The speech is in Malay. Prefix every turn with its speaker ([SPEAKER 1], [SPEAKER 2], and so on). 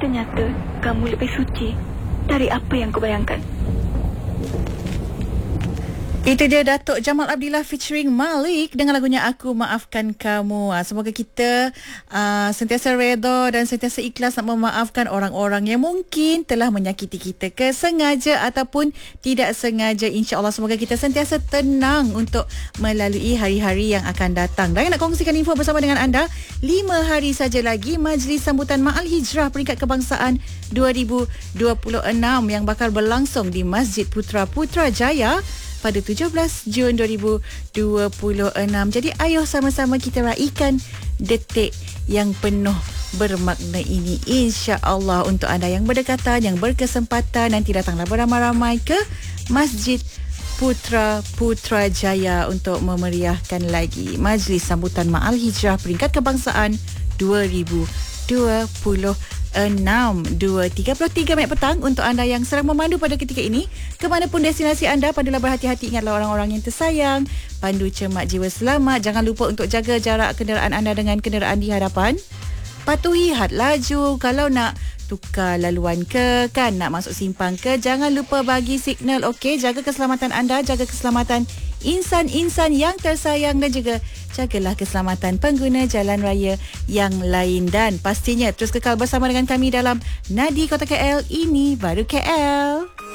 [SPEAKER 1] Ternyata kamu lebih suci dari apa yang kau bayangkan.
[SPEAKER 2] Itu dia Datuk Jamal Abdillah featuring Malik dengan lagunya Aku Maafkan Kamu. Semoga kita sentiasa redha dan sentiasa ikhlas nak memaafkan orang-orang yang mungkin telah menyakiti kita kesengaja ataupun tidak sengaja. InsyaAllah semoga kita sentiasa tenang untuk melalui hari-hari yang akan datang. Dan nak kongsikan info bersama dengan anda, 5 hari saja lagi Majlis Sambutan Ma'al Hijrah Peringkat Kebangsaan 2026 yang bakal berlangsung di Masjid Putrajaya pada 17 Jun 2026. Jadi ayo sama-sama kita raikan detik yang penuh bermakna ini. InsyaAllah untuk anda yang berdekatan, yang berkesempatan, nanti datanglah beramai-ramai ke Masjid Putrajaya untuk memeriahkan lagi Majlis Sambutan Ma'al Hijrah Peringkat Kebangsaan 2026. 2:33 minit petang untuk anda yang sedang memandu pada ketika ini ke mana pun destinasi anda. Pandulah berhati-hati, ingatlah orang-orang yang tersayang, pandu cermat jiwa selamat. Jangan lupa untuk jaga jarak kenderaan anda dengan kenderaan di hadapan. Patuhi had laju. Kalau nak tukar laluan ke, kan nak masuk simpang ke, jangan lupa bagi signal. Okey, jaga keselamatan anda, jaga keselamatan insan-insan yang tersayang dan juga jagalah keselamatan pengguna jalan raya yang lain. Dan pastinya terus kekal bersama dengan kami dalam Nadi Kota KL. Ini baru KL.